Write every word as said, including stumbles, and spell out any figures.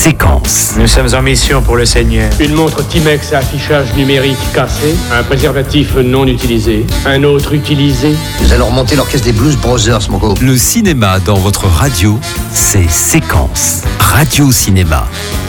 Séquence. Nous sommes en mission pour le Seigneur. Une montre Timex à affichage numérique cassé, un préservatif non utilisé, un autre utilisé. Nous allons remonter l'orchestre des Blues Brothers, mon gars. Le cinéma dans votre radio, c'est Séquence. Radio Cinéma.